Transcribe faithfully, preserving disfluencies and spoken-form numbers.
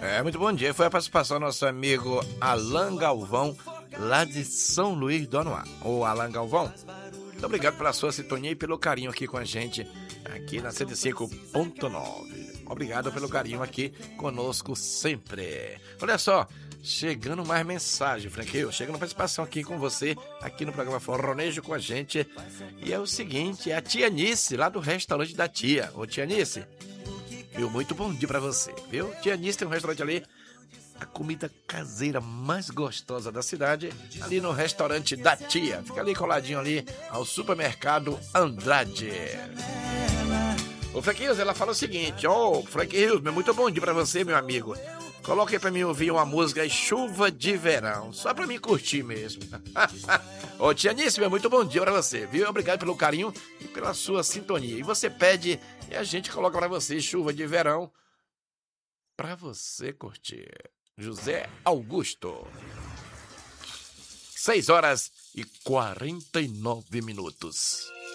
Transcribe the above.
É, muito bom dia. Foi a participação do nosso amigo Alan Galvão, lá de São Luís do Anuá. Ô, Alan Galvão, muito obrigado pela sua sintonia e pelo carinho aqui com a gente, aqui na cento e cinco ponto nove. Obrigado pelo carinho aqui conosco sempre. Olha só, chegando mais mensagem, Franquinho, chegando participação aqui com você, aqui no programa Forronejo com a gente. E é o seguinte, é a tia Nice, lá do restaurante da tia. Ô, tia Nice, viu, muito bom dia pra você, viu? Tia Nice tem um restaurante ali, a comida caseira mais gostosa da cidade, ali no restaurante da tia. Fica ali coladinho ali ao supermercado Andrade. O Frank Hills, ela fala o seguinte: Ô, oh, Frank Hills, muito bom dia pra você, meu amigo. Coloque aí pra mim ouvir uma música aí, Chuva de Verão, só pra mim curtir mesmo. Ô, tia Nice, muito bom dia pra você, viu? Obrigado pelo carinho e pela sua sintonia. E você pede e a gente coloca pra você Chuva de Verão pra você curtir. José Augusto. seis horas e quarenta e nove minutos.